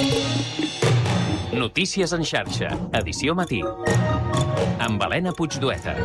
Notícies en xarxa, edició matí. Amb Helena Puigdueta.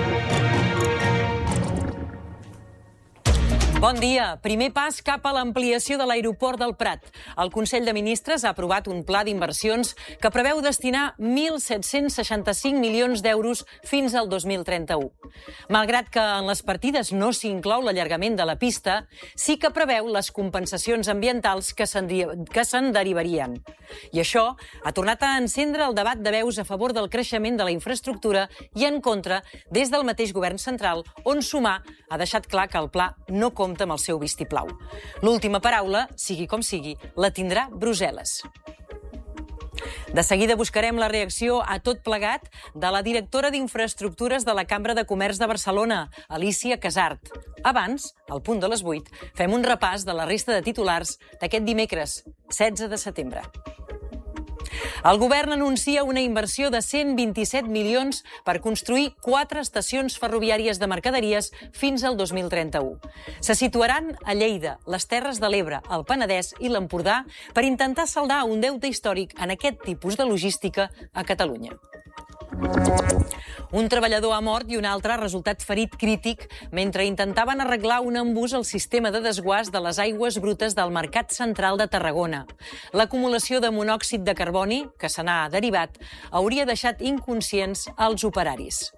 Bon dia. Primer pas cap a l'ampliació de l'aeroport del Prat. El Consell de Ministres ha aprovat un pla d'inversions que preveu destinar 1.765 milions d'euros fins al 2031. Malgrat que en les partides no s'inclou l'allargament de la pista, sí que preveu les compensacions ambientals que se'n derivarien. I això ha tornat a encendre el debat de veus a favor del creixement de la infraestructura i en contra des del mateix govern central, on Sumar ha deixat clar que el pla no compta amb el seu vistiplau. L'última paraula, sigui com sigui, la tindrà Brussel·les. De seguida buscarem la reacció a tot plegat de la directora d'Infraestructures de la Cambra de Comerç de Barcelona, Alícia Casart. Abans, al punt de les 8, fem un repàs de la resta de titulars d'aquest dimecres, 16 de setembre. El govern anuncia una inversió de 127 milions per construir 4 estacions ferroviàries de mercaderies fins al 2031. Se situaran a Lleida, les Terres de l'Ebre, el Penedès i l'Empordà per intentar saldar un deute històric en aquest tipus de logística a Catalunya. Un treballador ha mort i un altre ha resultat ferit crític mentre intentaven arreglar un embús al sistema de desguàs de les aigües brutes del Mercat Central de Tarragona. L'acumulació de monòxid de carboni, que se n'ha derivat, hauria deixat inconscients als operaris.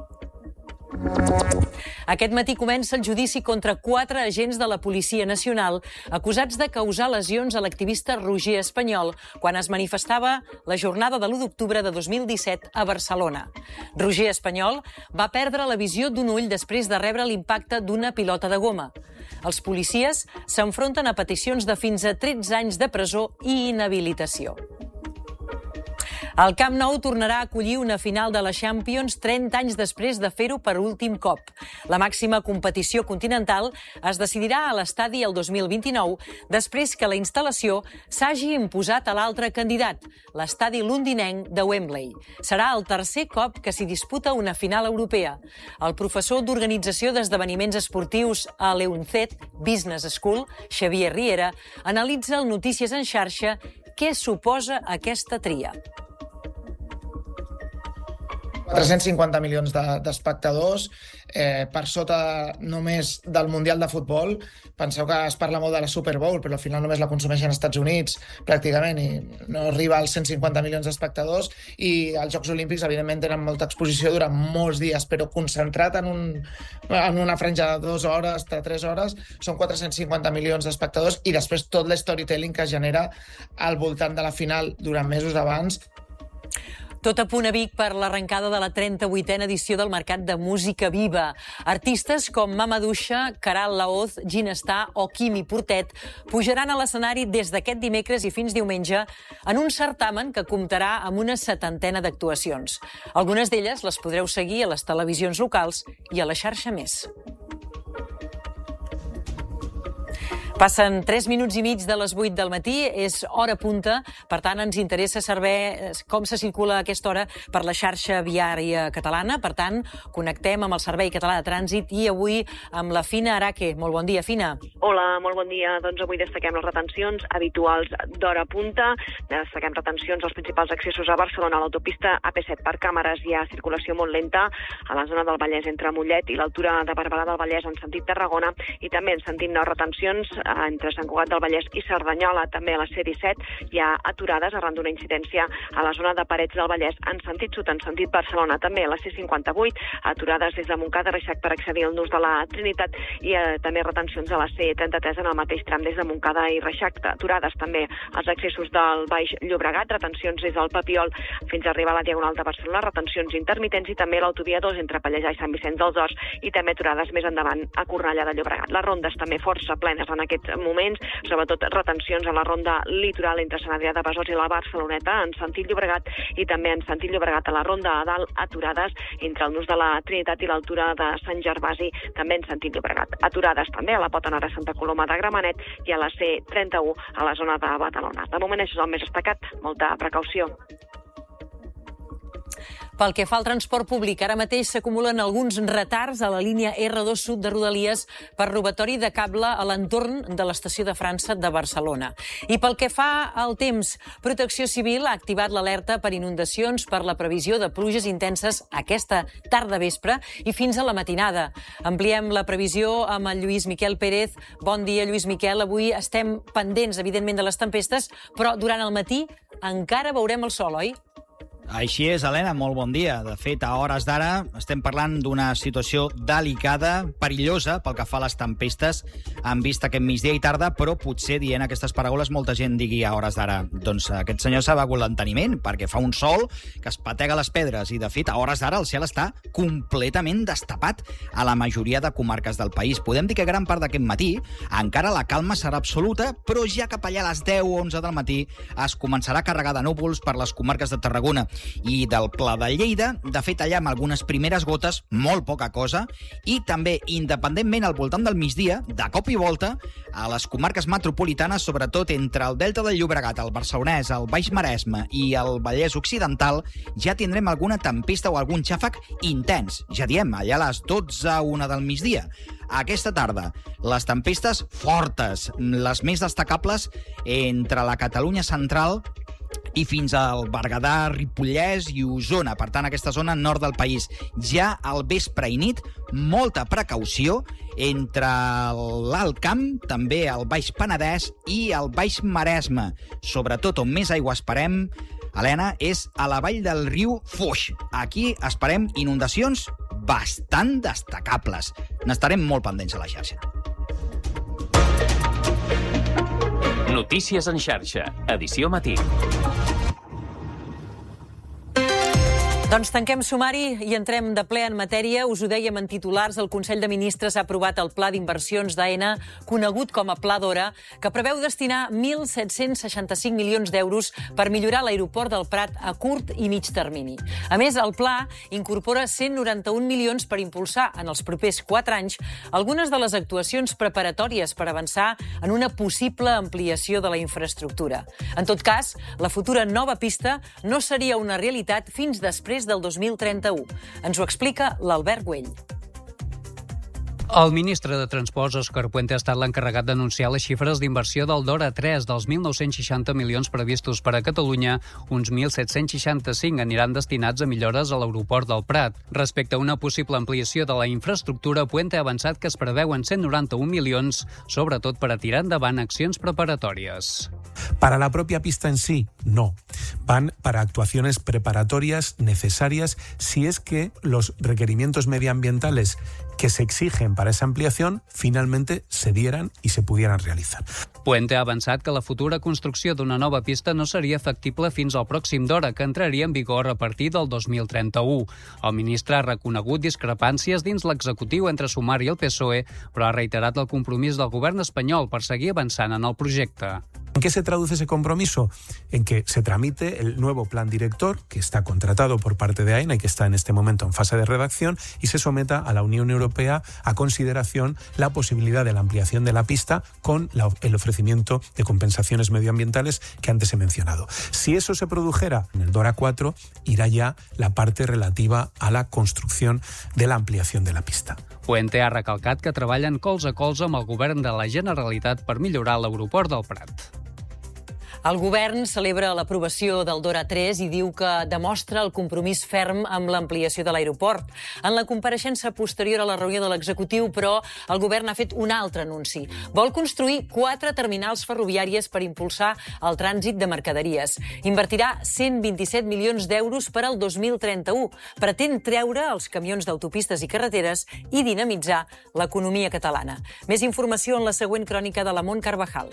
Aquest matí comença el judici contra 4 agents de la Policia Nacional acusats de causar lesions a l'activista Roger Espanyol quan es manifestava la jornada de l'1 d'octubre de 2017 a Barcelona. Roger Espanyol va perdre la visió d'un ull després de rebre l'impacte d'una pilota de goma. Els policies s'enfronten a peticions de fins a 13 anys de presó i inhabilitació. El Camp Nou tornarà a acollir una final de la Champions 30 anys després de fer-ho per últim cop. La màxima competició continental es decidirà a l'estadi el 2029, després que la instal·lació s'hagi imposat a l'altre candidat, l'estadi londinenc de Wembley. Serà el tercer cop que s'hi disputa una final europea. El professor d'Organització d'Esdeveniments Esportius a l'EUNCET Business School, Xavier Riera, analitza el Notícies en xarxa què suposa aquesta tria. 450 milions d'espectadors, per sota només del Mundial de Futbol. Penseu que es parla molt de la Super Bowl, però al final només la consumeixen als Estats Units, pràcticament, i no arriba als 150 milions d'espectadors. I els Jocs Olímpics, evidentment, tenen molta exposició durant molts dies, però concentrat en una franja de 2 hores, de 3 hores, són 450 milions d'espectadors, i després tot l'storytelling que es genera al voltant de la final durant mesos abans. Tot a punt a Vic per l'arrencada de la 38a edició del Mercat de Música Viva. Artistes com Mama Duixa, Caral Laoz, Ginestar o Quimi Portet pujaran a l'escenari des d'aquest dimecres i fins diumenge en un certamen que comptarà amb una 70ena d'actuacions. Algunes d'elles les podreu seguir a les televisions locals i a la xarxa Més. Passen 3 minuts i mig de les 8 del matí, és hora punta, per tant ens interessa saber com se circula a aquesta hora per la xarxa viària catalana. Per tant, connectem amb el Servei Català de Trànsit i avui amb la Fina Araque. Molt bon dia, Fina. Hola, molt bon dia. Doncs avui destaquem les retencions habituals d'hora punta. Destaquem retencions als principals accessos a Barcelona. A l'autopista AP7 per càmeres hi ha circulació molt lenta a la zona del Vallès entre Mollet i l'altura de Barberà del Vallès en sentit Tarragona, i també en sentit nord retencions entre Sant Cugat del Vallès i Cerdanyola. També a la C-17 hi ha aturades arran d'una incidència a la zona de Parets del Vallès en sentit sud, en sentit Barcelona. També a la C-58 aturades des de Montcada a Reixac per accedir al nus de la Trinitat, i també retencions a la C-33 en el mateix tram des de Montcada i Reixac. Aturades també als accessos del Baix Llobregat, retencions des del Papiol fins a arribar a la Diagonal de Barcelona, retencions intermitents, i també l'autovia 2 entre Pallejà i Sant Vicenç dels Horts, i també aturades més endavant a Cornellà de Llobregat. Les rondes també força plenes en aquests moments, sobretot retencions a la ronda litoral entre Sant Adrià de Besòs i la Barceloneta en sentit Llobregat, i també en sentit Llobregat a la ronda a dalt, aturades entre el nus de la Trinitat i l'altura de Sant Gervasi, també en sentit Llobregat. Aturades també a la Potanara Santa Coloma de Gramenet i a la C-31 a la zona de Badalona. De moment això és el més destacat, molta precaució. Pel que fa al transport públic, ara mateix s'acumulen alguns retards a la línia R2 Sud de Rodalies per robatori de cable a l'entorn de l'estació de França de Barcelona. I pel que fa al temps, Protecció Civil ha activat l'alerta per inundacions per la previsió de pluges intenses aquesta tarda vespre i fins a la matinada. Ampliem la previsió amb el Lluís Miquel Pérez. Bon dia, Lluís Miquel. Avui estem pendents, evidentment, de les tempestes, però durant el matí encara veurem el sol, oi? Així és, Helena, molt bon dia. De fet, a hores d'ara estem parlant d'una situació delicada, perillosa pel que fa a les tempestes. Han vist aquest migdia i tarda, però potser dient aquestes paraules molta gent digui a hores d'ara doncs aquest senyor s'ha begut l'enteniment, perquè fa un sol que es patega les pedres i, de fet, a hores d'ara el cel està completament destapat a la majoria de comarques del país. Podem dir que gran part d'aquest matí encara la calma serà absoluta, però ja cap allà a les 10 o 11 del matí es començarà a carregar de núvols per les comarques de Tarragona i del Pla de Lleida. De fet, allà amb algunes primeres gotes, molt poca cosa, i també, independentment al voltant del migdia, de cop i volta, a les comarques metropolitanes, sobretot entre el Delta del Llobregat, el Barcelonès, el Baix Maresme i el Vallès Occidental, ja tindrem alguna tempesta o algun xàfec intens. Ja diem, allà a les 12 o 1 del migdia. Aquesta tarda, les tempestes fortes, les més destacables entre la Catalunya central i fins al Berguedà, Ripollès i Osona. Per tant, aquesta zona nord del país. Ja al vespre i nit, molta precaució entre l'Alt Camp, també el Baix Penedès i el Baix Maresme. Sobretot on més aigua esperem, Helena, és a la vall del riu Foix. Aquí esperem inundacions bastant destacables. N'estarem molt pendents a la xarxa. Notícies en xarxa, edició matí. Doncs tanquem sumari i entrem de ple en matèria. Us ho dèiem en titulars, el Consell de Ministres ha aprovat el Pla d'Inversions d'Aena, conegut com a Pla Dora, que preveu destinar 1.765 milions d'euros per millorar l'aeroport del Prat a curt i mig termini. A més, el pla incorpora 191 milions per impulsar en els propers 4 anys algunes de les actuacions preparatòries per avançar en una possible ampliació de la infraestructura. En tot cas, la futura nova pista no seria una realitat fins després del 2031. Ens ho explica l'Albert Güell. El ministre de Transports, Òscar Puente, ha estat l'encarregat d'anunciar les xifres d'inversió del DORA 3 dels 1.960 milions previstos per a Catalunya. Uns 1.765 aniran destinats a millores a l'aeroport del Prat. Respecte a una possible ampliació de la infraestructura, Puente ha avançat que es preveuen 191 milions, sobretot per a tirar endavant accions preparatòries. Para la propia pista en sí, no. Van para actuaciones preparatorias necesarias si es que los requerimientos medioambientales que se exigen para esa ampliación finalmente se dieran y se pudieran realizar. Puente ha avançat que la futura construcció d'una nova pista no seria factible fins al pròxim DORA, que entraria en vigor a partir del 2031. El ministre ha reconegut discrepàncies dins l'executiu entre Sumar i el PSOE, però ha reiterat el compromís del govern espanyol per seguir avançant en el projecte. ¿En qué se traduce ese compromiso? En que se tramite el nuevo plan director, que está contratado por parte de AENA y que está en este momento en fase de redacción, y se someta a la Unión Europea a consideración la posibilidad de la ampliación de la pista con el ofrecimiento de compensaciones medioambientales que antes he mencionado. Si eso se produjera en el DORA 4, irá ya la parte relativa a la construcción de la ampliación de la pista. Puente ha recalcat que treballen colze a colze amb el govern de la Generalitat per millorar l'aeroport del Prat. El govern celebra l'aprovació del DORA 3 i diu que demostra el compromís ferm amb l'ampliació de l'aeroport. En la compareixença posterior a la reunió de l'executiu, però, el govern ha fet un altre anunci. Vol construir 4 terminals ferroviàries per impulsar el trànsit de mercaderies. Invertirà 127 milions d'euros per al 2031. Pretén treure els camions d'autopistes i carreteres i dinamitzar l'economia catalana. Més informació en la següent crònica de la Mont Carvajal.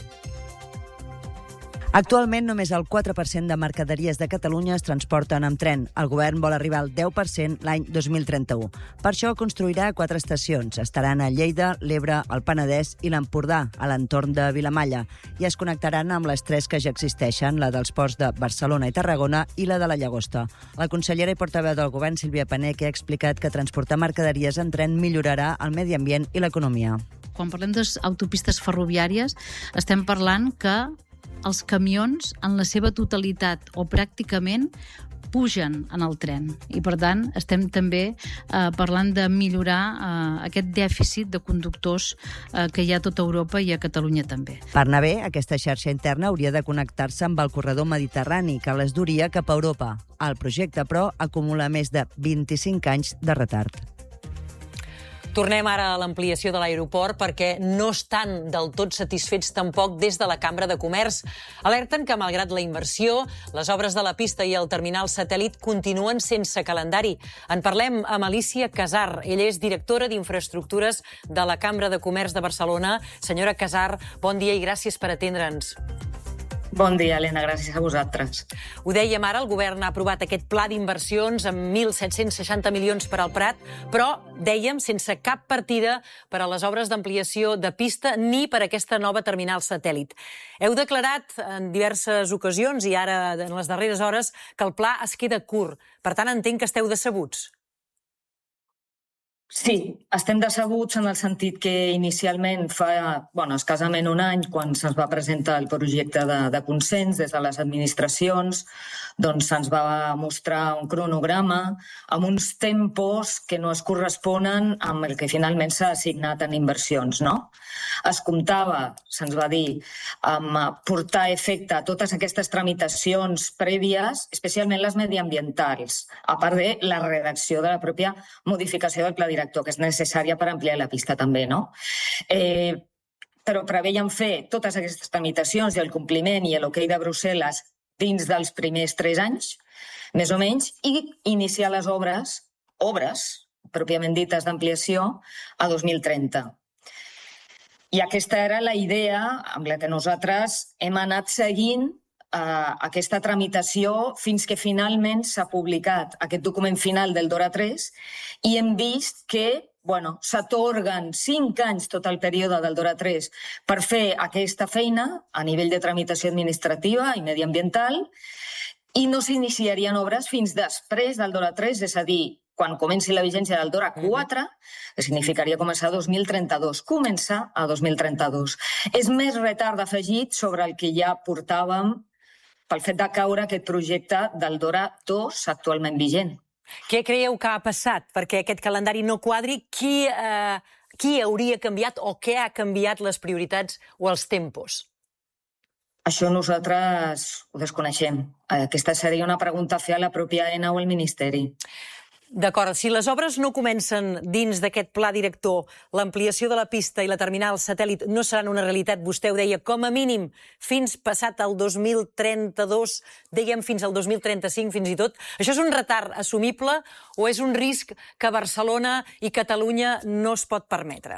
Actualment, només el 4% de mercaderies de Catalunya es transporten amb tren. El govern vol arribar al 10% l'any 2031. Per això construirà 4 estacions. Estaran a Lleida, l'Ebre, el Penedès i l'Empordà, a l'entorn de Vilamalla, i es connectaran amb les 3 que ja existeixen, la dels ports de Barcelona i Tarragona i la de la Llagosta. La consellera i portaveu del govern, Sílvia Pané, ha explicat que transportar mercaderies en tren millorarà el medi ambient i l'economia. Quan parlem d'autopistes ferroviàries, estem parlant que els camions, en la seva totalitat o pràcticament, pugen en el tren. I, per tant, estem també parlant de millorar aquest dèficit de conductors que hi ha a tota Europa i a Catalunya també. Per anar bé, aquesta xarxa interna hauria de connectar-se amb el corredor mediterrani, que les duria cap a Europa. El projecte, però, acumula més de 25 anys de retard. Tornem ara a l'ampliació de l'aeroport perquè no estan del tot satisfets tampoc des de la Cambra de Comerç. Alerten que, malgrat la inversió, les obres de la pista i el terminal satèl·lit continuen sense calendari. En parlem amb Alicia Casar. Ella és directora d'Infraestructures de la Cambra de Comerç de Barcelona. Senyora Casar, bon dia i gràcies per atendre'ns. Bon dia, Helena, gràcies a vosaltres. Ho dèiem ara, el govern ha aprovat aquest pla d'inversions amb 1.760 milions per al Prat, però, dèiem, sense cap partida per a les obres d'ampliació de pista ni per a aquesta nova terminal satèl·lit. Heu declarat en diverses ocasions, i ara en les darreres hores, que el pla es queda curt. Per tant, entenc que esteu decebuts. Sí, estem decebuts en el sentit que inicialment fa escassament un any, quan se'ns va presentar el projecte de consens des de les administracions, doncs se'ns va mostrar un cronograma amb uns tempos que no es corresponen amb el que finalment s'ha assignat en inversions, no? Es comptava, se'ns va dir, amb portar efecte a totes aquestes tramitacions prèvies, especialment les mediambientals, a part de la redacció de la pròpia modificació del pla director, que és necessària per ampliar la pista també, no? Però preveien fer totes aquestes tramitacions i el compliment i l'ok de Brussel·les dins dels primers 3 anys, més o menys, i iniciar les obres pròpiament dites d'ampliació, a 2030. I aquesta era la idea amb la que nosaltres hem anat seguint aquesta tramitació fins que finalment s'ha publicat aquest document final del DORA 3 i hem vist que s'atorguen 5 anys tot el període del DORA 3 per fer aquesta feina a nivell de tramitació administrativa i mediambiental i no s'iniciarien obres fins després del DORA 3, és a dir, quan comenci la vigència del DORA 4, que significaria començar a 2032, començar a 2032. És més retard afegit sobre el que ja portàvem pel fet de caure aquest projecte del DORA 2 actualment vigent. Què creieu que ha passat perquè aquest calendari no quadri? Qui hauria canviat o què ha canviat les prioritats o els tempos? Això nosaltres ho desconeixem. Aquesta seria una pregunta a fer a la pròpia AENA o al Ministeri. D'acord, si les obres no comencen dins d'aquest pla director, l'ampliació de la pista i la terminal satèl·lit no seran una realitat, vostè ho deia, com a mínim fins passat el 2032, dèiem fins al 2035 fins i tot. Això és un retard assumible o és un risc que Barcelona i Catalunya no es pot permetre?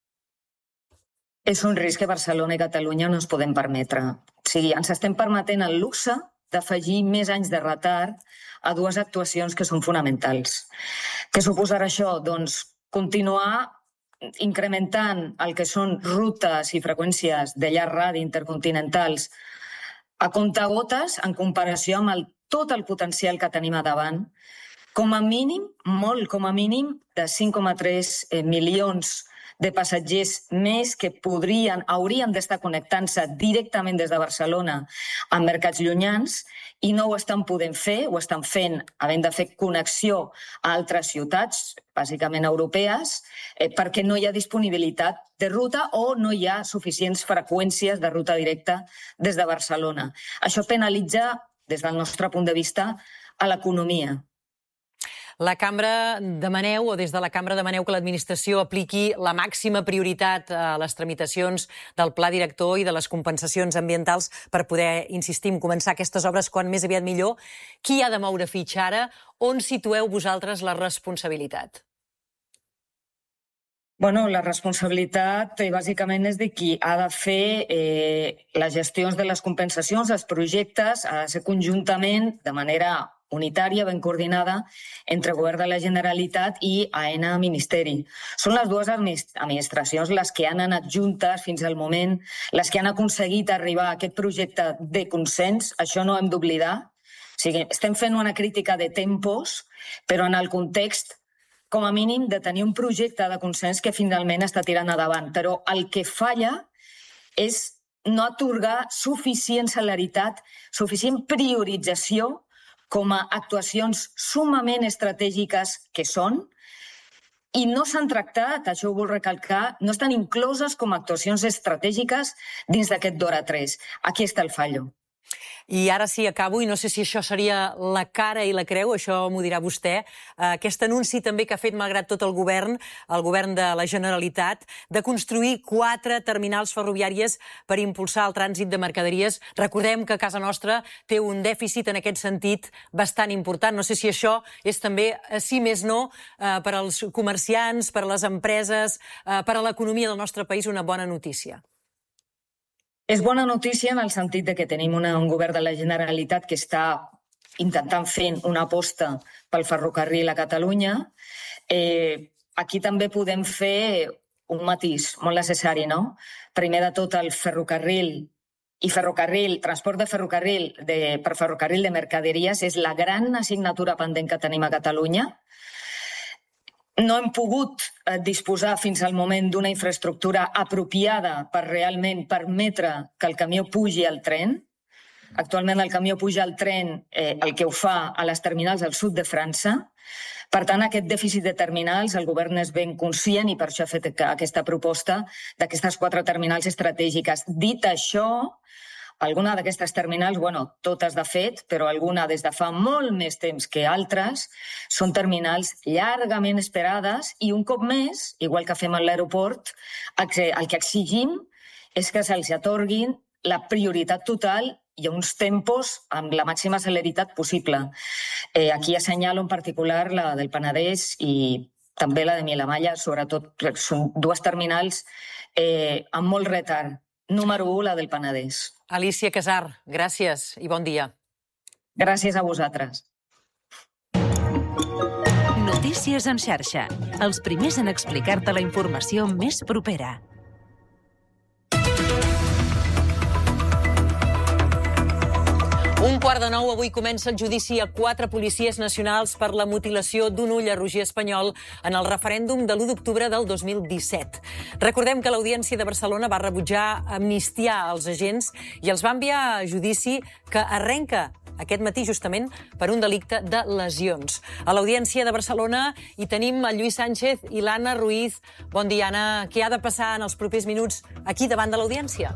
És un risc que Barcelona i Catalunya no es podem permetre. O sigui, ens estem permetent el luxe d'afegir més anys de retard a 2 actuacions que són fonamentals. Què suposarà això? Doncs continuar incrementant el que són rutes i freqüències de llarg radi intercontinentals a comptagotes en comparació amb tot el potencial que tenim a davant, com a mínim, molt com a mínim, de 5,3 milions de passatgers més que haurien d'estar connectant-se directament des de Barcelona amb mercats llunyans i no ho estan podent fer, ho estan fent havent de fer connexió a altres ciutats, bàsicament europees, perquè no hi ha disponibilitat de ruta o no hi ha suficients freqüències de ruta directa des de Barcelona. Això penalitza, des del nostre punt de vista, a l'economia. La Cambra demaneu, o des de la Cambra demaneu que l'administració apliqui la màxima prioritat a les tramitacions del pla director i de les compensacions ambientals per poder, insistim, començar aquestes obres quan més aviat millor. Qui ha de moure fitxa ara? On situeu vosaltres la responsabilitat? La responsabilitat bàsicament és de qui ha de fer les gestions de les compensacions, els projectes, ha de ser conjuntament, de manera unitària, ben coordinada, entre Govern de la Generalitat i AENA Ministeri. Són les 2 administracions les que han anat juntes fins al moment, les que han aconseguit arribar a aquest projecte de consens, això no hem d'oblidar. O sigui, estem fent una crítica de tempos, però en el context, com a mínim, de tenir un projecte de consens que finalment està tirant endavant. Però el que falla és no atorgar suficient celeritat, suficient priorització com a actuacions sumament estratègiques que són, i no s'han tractat, això ho vull recalcar, no estan incloses com a actuacions estratègiques dins d'aquest DORA 3. Aquí està el fallo. I ara sí, acabo, i no sé si això seria la cara i la creu, això m'ho dirà vostè, aquest anunci també que ha fet, malgrat tot el govern de la Generalitat, de construir 4 terminals ferroviàries per impulsar el trànsit de mercaderies. Recordem que casa nostra té un dèficit en aquest sentit bastant important. No sé si això és també, si més no, per als comerciants, per a les empreses, per a l'economia del nostre país, una bona notícia. És bona notícia en el sentit de que tenim un govern de la Generalitat que està intentant fer una aposta pel ferrocarril a Catalunya. Aquí també podem fer un matís molt necessari, no? Primer de tot, el ferrocarril i transport de ferrocarril per ferrocarril de mercaderies és la gran assignatura pendent que tenim a Catalunya. No hem pogut disposar fins al moment d'una infraestructura apropiada per realment permetre que el camió pugi al tren. Actualment el camió puja al tren, el que ho fa a les terminals al sud de França. Per tant, aquest dèficit de terminals el govern és ben conscient i per això ha fet aquesta proposta d'aquestes 4 terminals estratègiques. Dit això, alguna d'aquestes terminals, totes de fet, però alguna des de fa molt més temps que altres, són terminals llargament esperades i un cop més, igual que fem a l'aeroport, el que exigim és que se'ls atorguin la prioritat total i a uns tempos amb la màxima celeritat possible. Aquí assenyalo en particular la del Penedès i també la de Vilamalla, sobretot són 2 terminals amb molt retard. Número 1, la del Penedès. Alícia Casar, gràcies i bon dia. Gràcies a vosaltres. Notícies en xarxa. Els primers en explicar-te la informació més propera. Un 8:45, avui comença el judici a 4 policies nacionals per la mutilació d'un ull a Roger Espanyol en el referèndum de l'1 d'octubre del 2017. Recordem que l'Audiència de Barcelona va rebutjar amnistiar els agents i els va enviar a judici que arrenca aquest matí justament per un delicte de lesions. A l'Audiència de Barcelona hi tenim el Lluís Sánchez i l'Anna Ruiz. Bon dia, Anna. Què ha de passar en els propers minuts aquí davant de l'Audiència?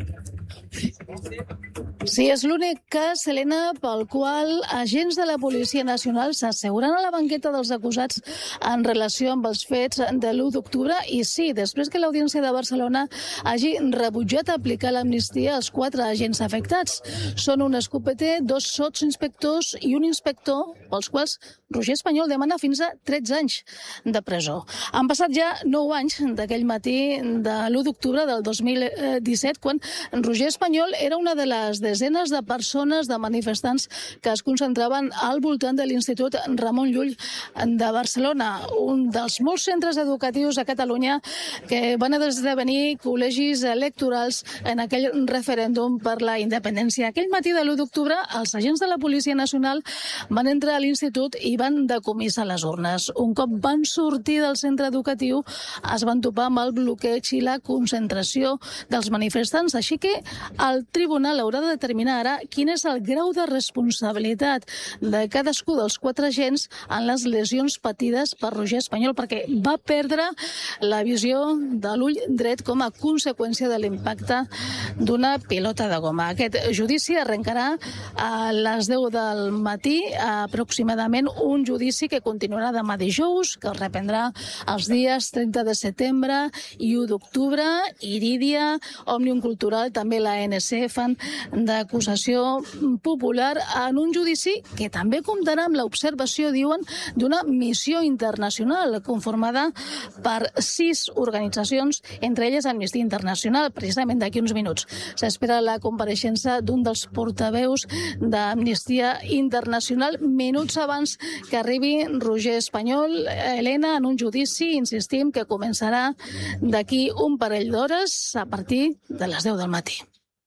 Sí, és l'únic cas, Helena, pel qual agents de la Policia Nacional s'asseuran a la banqueta dels acusats en relació amb els fets de l'1 d'octubre. I sí, després que l'Audiència de Barcelona hagi rebutjat aplicar l'amnistia als 4 agents afectats. Són un escopeter, 2 sotsinspectors i un inspector, pels quals Roger Espanyol demana fins a 13 anys de presó. Han passat ja 9 anys d'aquell matí de l'1 d'octubre del 2017, quan Roger Espanyol era una de les desenes de persones, de manifestants que es concentraven al voltant de l'Institut Ramon Llull de Barcelona, un dels molts centres educatius a Catalunya que van esdevenir col·legis electorals en aquell referèndum per la independència. Aquell matí de l'1 d'octubre, els agents de la Policia Nacional van entrar a l'institut i van decomissar les urnes. Un cop van sortir del centre educatiu, es van topar amb el bloqueig i la concentració dels manifestants, així que el tribunal haurà de determinar ara quin és el grau de responsabilitat de cadascú dels 4 agents en les lesions patides per Roger Espanyol, perquè va perdre la visió de l'ull dret com a conseqüència de l'impacte d'una pilota de goma. Aquest judici arrencarà a les 10 del matí, aproximadament, un judici que continuarà demà dijous, que es reprendrà els dies 30 de setembre i 1 d'octubre. Irídia, Òmnium Cultural, també la ANC fan d'acusació popular en un judici que també comptarà amb l'observació, diuen, d'una missió internacional conformada per 6 organitzacions, entre elles Amnistia Internacional. Precisament d'aquí uns minuts s'espera la compareixença d'un dels portaveus d'Amnistia Internacional minuts abans que arribi Roger Espanyol. Helena, en un judici, insistim, que començarà d'aquí un parell d'hores a partir de les 10 del matí.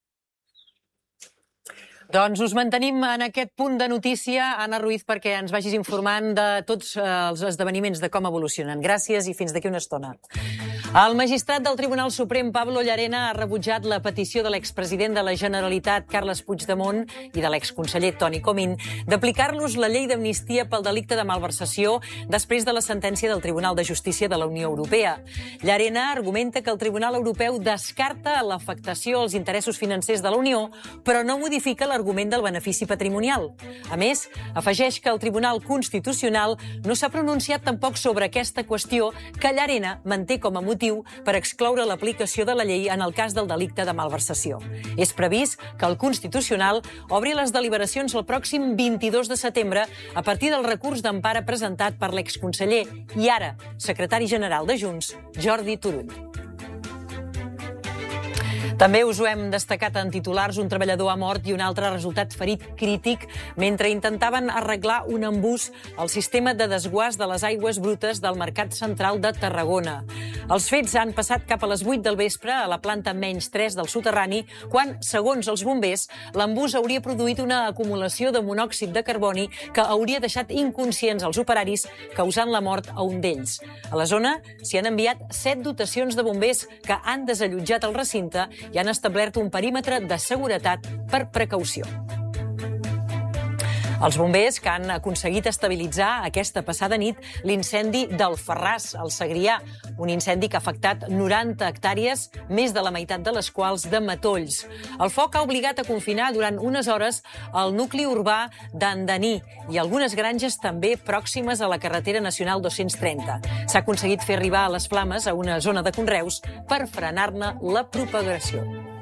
Doncs us mantenim en aquest punt de notícia, Anna Ruiz, perquè ens vagis informant de tots els esdeveniments, de com evolucionen. Gràcies i fins d'aquí una estona. El magistrat del Tribunal Suprem, Pablo Llarena, ha rebutjat la petició de l'expresident de la Generalitat, Carles Puigdemont, i de l'exconseller Toni Comín d'aplicar-los la llei d'amnistia pel delicte de malversació després de la sentència del Tribunal de Justícia de la Unió Europea. Llarena argumenta que el Tribunal Europeu descarta l'afectació als interessos financers de la Unió, però no modifica l'argument del benefici patrimonial. A més, afegeix que el Tribunal Constitucional no s'ha pronunciat tampoc sobre aquesta qüestió que Llarena manté com a motiu per excloure l'aplicació de la llei en el cas del delicte de malversació. És previst que el Constitucional obri les deliberacions el pròxim 22 de setembre a partir del recurs d'empara presentat per l'exconseller i ara secretari general de Junts, Jordi Turull. També us ho hem destacat en titulars. Un treballador ha mort i un altre ha resultat ferit crític mentre intentaven arreglar un embús al sistema de desguàs de les aigües brutes del Mercat Central de Tarragona. Els fets han passat cap a les 8 del vespre a la planta -3 del soterrani, quan, segons els bombers, l'embús hauria produït una acumulació de monòxid de carboni que hauria deixat inconscients els operaris, causant la mort a un d'ells. A la zona s'hi han enviat 7 dotacions de bombers que han desallotjat el recinte i han establert un perímetre de seguretat per precaució. Els bombers que han aconseguit estabilitzar aquesta passada nit l'incendi del Ferràs, al Segrià, un incendi que ha afectat 90 hectàrees, més de la meitat de les quals de matolls. El foc ha obligat a confinar durant unes hores el nucli urbà d'Andaní i algunes granges també pròximes a la carretera nacional 230. S'ha aconseguit fer arribar les flames a una zona de conreus per frenar-ne la propagació.